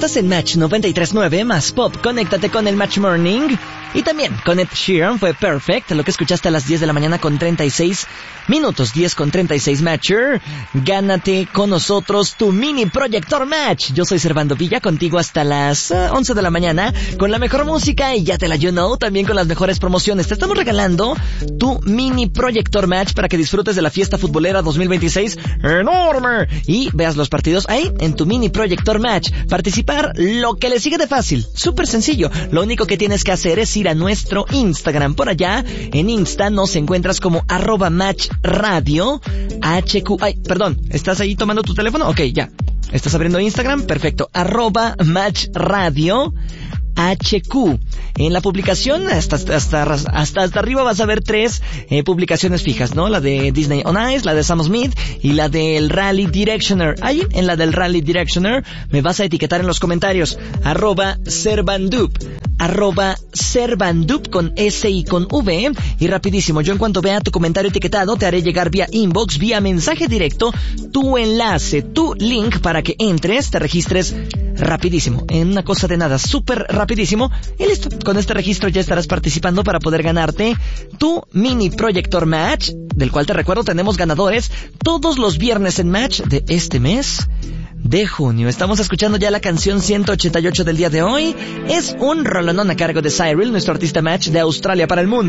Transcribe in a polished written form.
Estás en Match 93.9 más Pop. Conéctate con el Match Morning. Y también con Ed Sheeran fue Perfect, lo que escuchaste a las 10 de la mañana con 36 minutos, 10 con 36 Matcher. Gánate con nosotros tu mini proyector Match. Yo soy Servando Villa, contigo hasta las 11 de la mañana con la mejor música y ya te la you know, también con las mejores promociones. Te estamos regalando tu mini proyector Match para que disfrutes de la fiesta futbolera 2026 enorme y veas los partidos ahí en tu mini proyector Match. Participar, lo que le sigue de fácil, súper sencillo. Lo único que tienes que hacer es ir a nuestro Instagram. Por allá, en Insta nos encuentras como @matchradio HQ. Ay, perdón, ¿estás ahí tomando tu teléfono? Ok, ya. ¿Estás abriendo Instagram? Perfecto. @matchradio HQ. En la publicación, hasta arriba vas a ver 3 publicaciones fijas, ¿no? La de Disney on Ice, la de Sam Smith y la del Rally Directioner. Ahí, en la del Rally Directioner, me vas a etiquetar en los comentarios. @Servandup. @Servandup con S y con V. Y rapidísimo, yo en cuanto vea tu comentario etiquetado, te haré llegar vía inbox, vía mensaje directo, tu enlace, tu link para que entres, te registres rapidísimo. En una cosa de nada, súper rapidísimo. Y listo. Con este registro ya estarás participando para poder ganarte tu mini proyector Match, del cual te recuerdo tenemos ganadores todos los viernes en Match de este mes de junio. Estamos escuchando ya la canción 188 del día de hoy. Es un rolonón a cargo de Cyril, nuestro artista Match de Australia para el mundo.